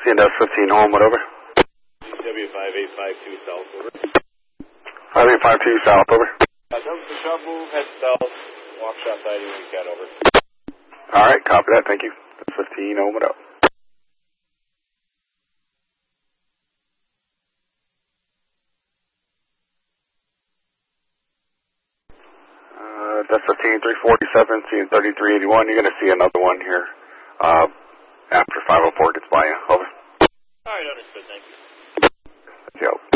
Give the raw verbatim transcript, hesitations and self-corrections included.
seeing that's fifteen home, whatever. W five eight five two south, over. five eight five two south, over. Uh, Douglas the shop move, head south, walk shot siding, we got over. Alright, copy that, thank you. That's fifteen home, it up. Uh, that's fifteen three forty-seven, seeing thirty-three eighty-one. You're going to see another one here uh, after five oh four gets by you. Over. Alright, understood, thank you. Yep.